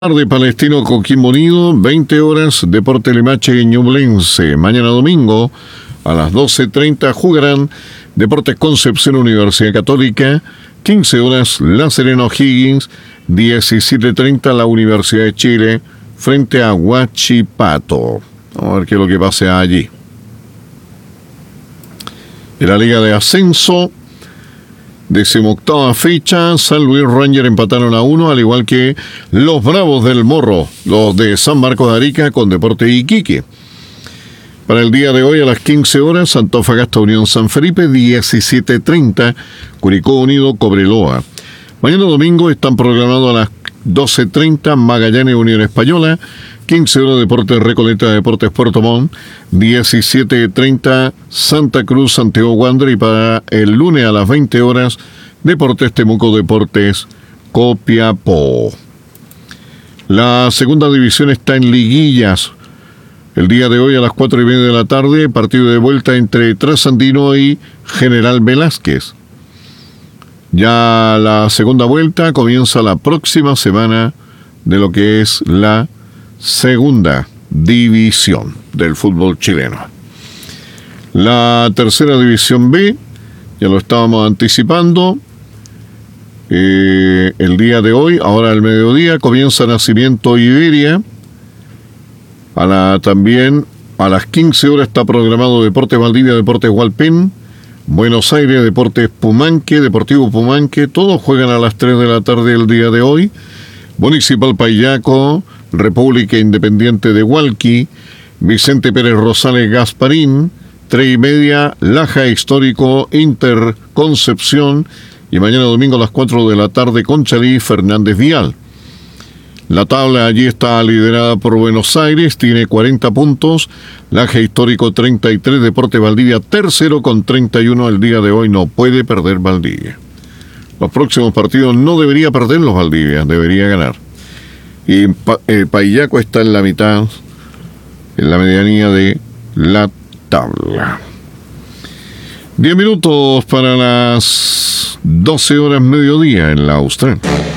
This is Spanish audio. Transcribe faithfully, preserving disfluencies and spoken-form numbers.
Tarde Palestino Coquimbo Unido, veinte horas, Deportes Limache Ñublense. Mañana domingo a las doce treinta jugarán Deportes Concepción Universidad Católica, quince horas La Serena O'Higgins, diecisiete treinta la Universidad de Chile frente a Huachipato. Vamos a ver qué es lo que pase allí. En la Liga de Ascenso, decimoctava fecha, San Luis Ranger empataron a uno, al igual que los Bravos del Morro, los de San Marcos de Arica con Deportes Iquique. Para el día de hoy a las quince horas, Antofagasta Unión San Felipe, diecisiete treinta, Curicó Unido Cobreloa. Mañana domingo están programados a las doce treinta, Magallanes Unión Española, quince horas Deportes Recoleta Deportes Puerto Montt, diecisiete treinta Santa Cruz Santiago Wander, y para el lunes a las veinte horas Deportes Temuco Deportes Copiapó. La segunda división está en liguillas. El día de hoy a las cuatro y media de la tarde, partido de vuelta entre Trasandino y General Velázquez. Ya la segunda vuelta comienza la próxima semana de lo que es la segunda división del fútbol chileno. La tercera división B, ya lo estábamos anticipando, eh, el día de hoy, ahora al mediodía, comienza Nacimiento Iberia. A la, también a las quince horas está programado Deportes Valdivia, Deportes Hualpén, Buenos Aires, Deportes Pumanque, Deportivo Pumanque, todos juegan a las tres de la tarde el día de hoy. Municipal Payaco, República Independiente de Hualqui, Vicente Pérez Rosales Gasparín, tres y media, Laja Histórico Inter Concepción, y mañana domingo a las cuatro de la tarde Conchalí Fernández Vial. La tabla allí está liderada por Buenos Aires, tiene cuarenta puntos, Laja Histórico treinta y tres, Deportes Valdivia tercero con treinta y uno. El día de hoy no puede perder Valdivia. Los próximos partidos no debería perder los Valdivia, debería ganar. Y pa, eh, Payaco está en la mitad, en la medianía de la tabla. Diez minutos para las doce horas mediodía en la Austral.